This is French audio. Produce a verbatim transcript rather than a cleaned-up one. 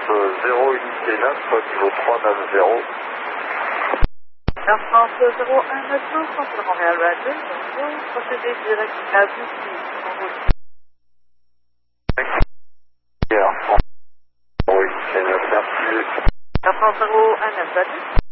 zéro unité neuf, niveau trois neuf zéro. Air France zéro un neuf neuf, France Montréal Radio, bonjour, procédez direct à Bussy, en route. Air France zéro unité neuf, merci. Air France zéro un neuf Radio.